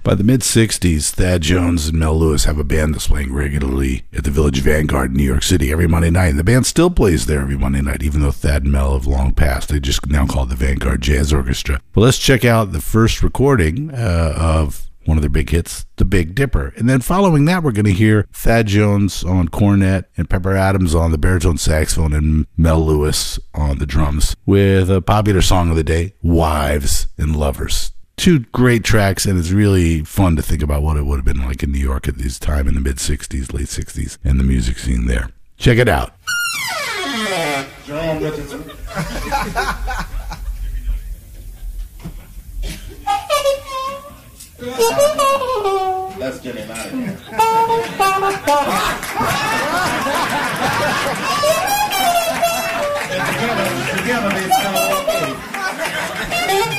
By the mid-'60s, Thad Jones and Mel Lewis have a band that's playing regularly at the Village Vanguard in New York City every Monday night. And the band still plays there every Monday night, even though Thad and Mel have long passed. They just now call it the Vanguard Jazz Orchestra. But let's check out the first recording of one of their big hits, The Big Dipper. And then following that, we're going to hear Thad Jones on cornet and Pepper Adams on the baritone saxophone and Mel Lewis on the drums with a popular song of the day, Wives and Lovers. Two great tracks, and it's really fun to think about what it would have been like in New York at this time in the mid-'60s, late 60s, and the music scene there. Check it out. Jerome Richardson. Let's get him out of here. Together, they sound okay.